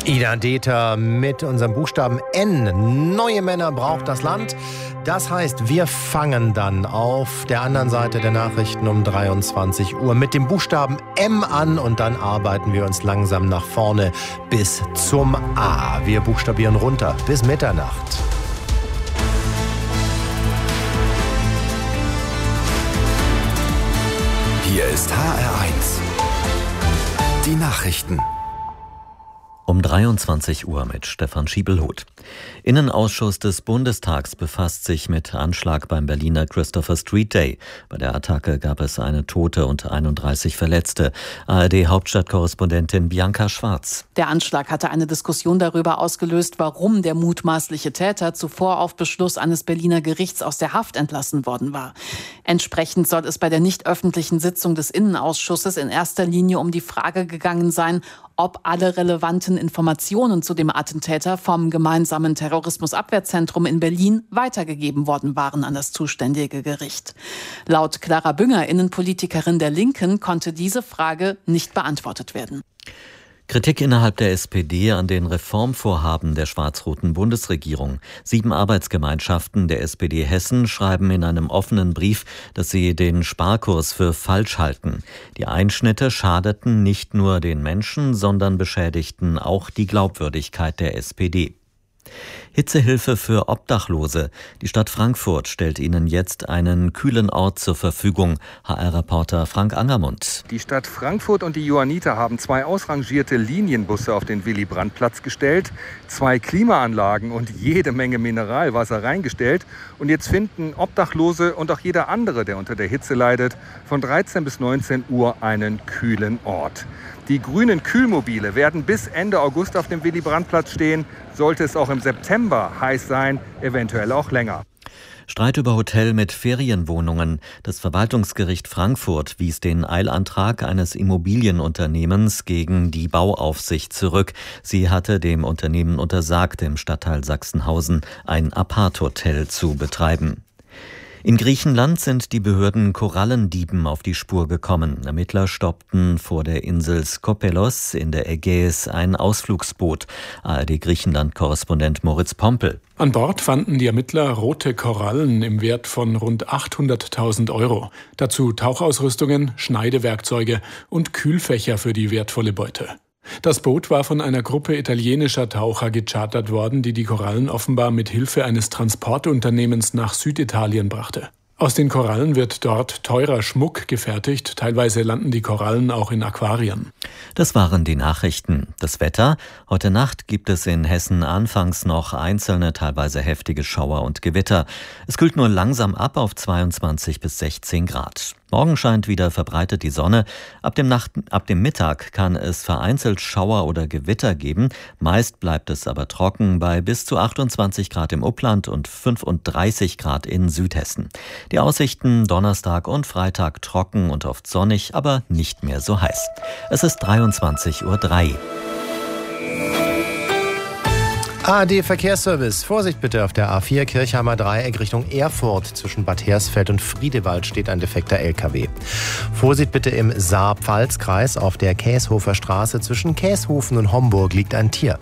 Ida Deter mit unserem Buchstaben N. Neue Männer braucht das Land. Das heißt, wir fangen dann auf der anderen Seite der Nachrichten um 23 Uhr mit dem Buchstaben M an und dann arbeiten wir uns langsam nach vorne bis zum A. Wir buchstabieren runter bis Mitternacht. Hier ist HR1. Die Nachrichten. Um 23 Uhr mit Stefan Schiebelhuth. Innenausschuss des Bundestags befasst sich mit Anschlag beim Berliner Christopher Street Day. Bei der Attacke gab es eine Tote und 31 Verletzte. ARD-Hauptstadtkorrespondentin Bianca Schwarz. Der Anschlag hatte eine Diskussion darüber ausgelöst, warum der mutmaßliche Täter zuvor auf Beschluss eines Berliner Gerichts aus der Haft entlassen worden war. Entsprechend soll es bei der nicht öffentlichen Sitzung des Innenausschusses in erster Linie um die Frage gegangen sein, ob alle relevanten Informationen zu dem Attentäter vom gemeinsamen Terrorismusabwehrzentrum in Berlin weitergegeben worden waren an das zuständige Gericht. Laut Clara Bünger, Innenpolitikerin der Linken, konnte diese Frage nicht beantwortet werden. Kritik innerhalb der SPD an den Reformvorhaben der schwarz-roten Bundesregierung. 7 Arbeitsgemeinschaften der SPD Hessen schreiben in einem offenen Brief, dass sie den Sparkurs für falsch halten. Die Einschnitte schadeten nicht nur den Menschen, sondern beschädigten auch die Glaubwürdigkeit der SPD. Hitzehilfe für Obdachlose. Die Stadt Frankfurt stellt ihnen jetzt einen kühlen Ort zur Verfügung. HR-Reporter Frank Angermund. Die Stadt Frankfurt und die Johanniter haben 2 ausrangierte Linienbusse auf den Willy-Brandt-Platz gestellt, 2 Klimaanlagen und jede Menge Mineralwasser reingestellt. Und jetzt finden Obdachlose und auch jeder andere, der unter der Hitze leidet, von 13 bis 19 Uhr einen kühlen Ort. Die grünen Kühlmobile werden bis Ende August auf dem Willy-Brandt-Platz stehen. Sollte es auch im September heiß sein, eventuell auch länger. Streit über Hotel mit Ferienwohnungen. Das Verwaltungsgericht Frankfurt wies den Eilantrag eines Immobilienunternehmens gegen die Bauaufsicht zurück. Sie hatte dem Unternehmen untersagt, im Stadtteil Sachsenhausen ein Apart-Hotel zu betreiben. In Griechenland sind die Behörden Korallendieben auf die Spur gekommen. Ermittler stoppten vor der Insel Skopelos in der Ägäis ein Ausflugsboot. ARD-Griechenland-Korrespondent Moritz Pompel. An Bord fanden die Ermittler rote Korallen im Wert von rund 800.000 Euro. Dazu Tauchausrüstungen, Schneidewerkzeuge und Kühlfächer für die wertvolle Beute. Das Boot war von einer Gruppe italienischer Taucher gechartert worden, die die Korallen offenbar mit Hilfe eines Transportunternehmens nach Süditalien brachte. Aus den Korallen wird dort teurer Schmuck gefertigt. Teilweise landen die Korallen auch in Aquarien. Das waren die Nachrichten. Das Wetter. Heute Nacht gibt es in Hessen anfangs noch einzelne, teilweise heftige Schauer und Gewitter. Es kühlt nur langsam ab auf 22 bis 16 Grad. Morgen scheint wieder verbreitet die Sonne. Ab dem Mittag kann es vereinzelt Schauer oder Gewitter geben. Meist bleibt es aber trocken bei bis zu 28 Grad im Upland und 35 Grad in Südhessen. Die Aussichten Donnerstag und Freitag trocken und oft sonnig, aber nicht mehr so heiß. Es ist 23:03 Uhr. ARD Verkehrsservice. Vorsicht bitte auf der A4 Kirchheimer Dreieck Richtung Erfurt. Zwischen Bad Hersfeld und Friedewald steht ein defekter LKW. Vorsicht bitte im Saar-Pfalz-Kreis auf der Käshofer Straße. Zwischen Käshofen und Homburg liegt ein Tier.